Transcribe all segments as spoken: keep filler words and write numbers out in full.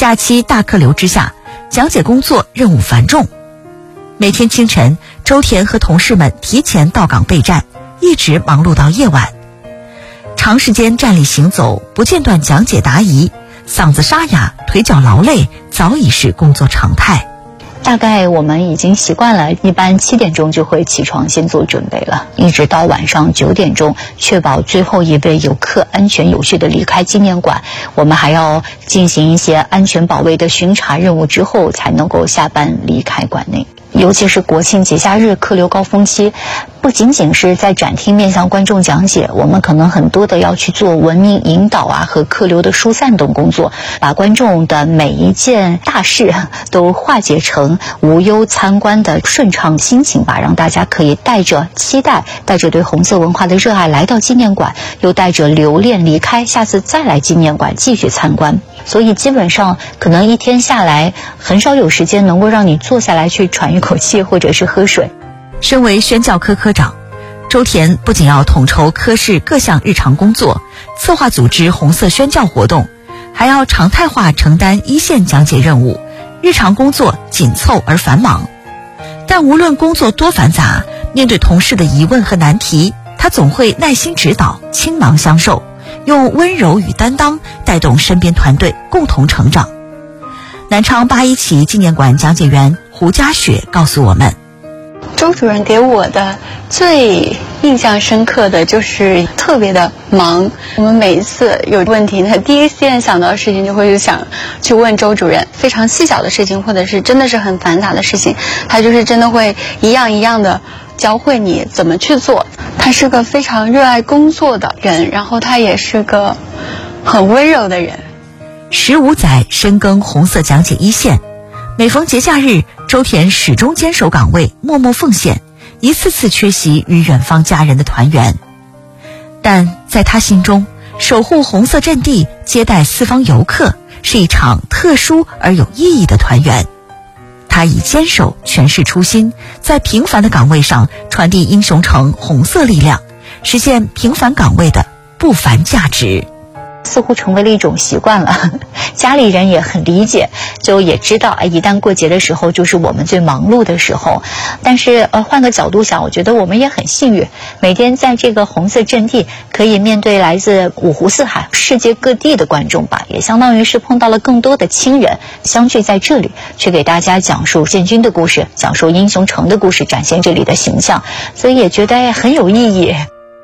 假期大客流之下，讲解工作任务繁重。每天清晨，周田和同事们提前到岗备战，一直忙碌到夜晚。长时间站立行走，不间断讲解答疑，嗓子沙哑，腿脚劳累，早已是工作常态。 大概我们已经习惯了，一般七点钟就会起床先做准备了，一直到晚上九点钟，确保最后一位游客安全有序地离开纪念馆。我们还要进行一些安全保卫的巡查任务之后，才能够下班离开馆内。尤其是国庆节假日客流高峰期，不仅仅是在展厅面向观众讲解，我们可能很多的要去做文明引导啊和客流的疏散等工作，把观众的每一件大事都化解成无忧参观的顺畅心情吧，让大家可以带着期待，带着对红色文化的热爱来到纪念馆，又带着留恋离开，下次再来纪念馆继续参观。所以基本上可能一天下来很少有时间能够让你坐下来去喘一口气或者是喝水。 身为宣教科科长，周田不仅要统筹科室各项日常工作，策划组织红色宣教活动，还要常态化承担一线讲解任务，日常工作紧凑而繁忙。但无论工作多繁杂，面对同事的疑问和难题，他总会耐心指导，倾囊相授，用温柔与担当带动身边团队共同成长。南昌八一起纪念馆讲解员胡佳雪告诉我们， 周主任给我的最印象深刻的就是特别的忙。我们每一次有问题呢，第一时间想到的事情就会想去问周主任，非常细小的事情或者是真的是很繁杂的事情，他就是真的会一样一样的教会你怎么去做。他是个非常热爱工作的人，然后他也是个很温柔的人。 十五载深耕红色讲解一线，每逢节假日，周田始终坚守岗位，默默奉献，一次次缺席与远方家人的团圆。但在他心中，守护红色阵地，接待四方游客，是一场特殊而有意义的团圆。他以坚守诠释初心，在平凡的岗位上传递英雄城红色力量，实现平凡岗位的不凡价值。 似乎成为了一种习惯了，家里人也很理解，就也知道一旦过节的时候就是我们最忙碌的时候。但是呃，换个角度想，我觉得我们也很幸运，每天在这个红色阵地可以面对来自五湖四海世界各地的观众吧，也相当于是碰到了更多的亲人，相聚在这里，去给大家讲述建军的故事，讲述英雄城的故事，展现这里的形象，所以也觉得很有意义。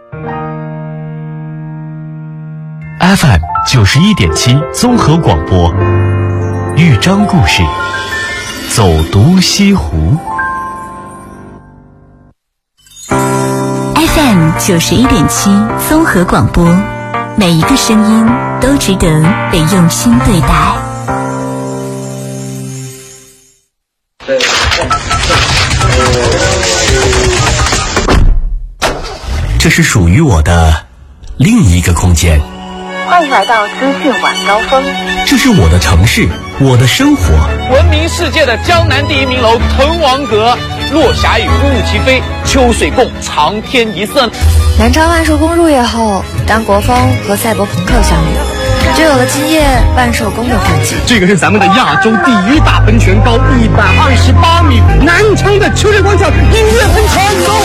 F M 九十一点七综合广播，豫章故事，走读西湖。 F M 九十一点七综合广播，每一个声音都值得被用心对待。 这是属于我的另一个空间。 欢迎来到资讯晚高峰。 这是我的城市，我的生活。 闻名世界的江南第一名楼滕王阁，落霞与乌木齐飞，秋水共长天一色。 南昌万寿宫入夜后，当国风和赛博朋克相遇，就有了今夜万寿宫的风景。 这个是咱们的亚洲第一大喷泉，高一百二十八米。南昌的秋水广场音乐喷泉走。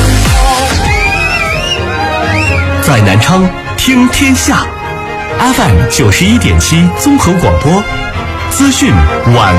在南昌听天下。F M 九十一点七综合广播，资讯晚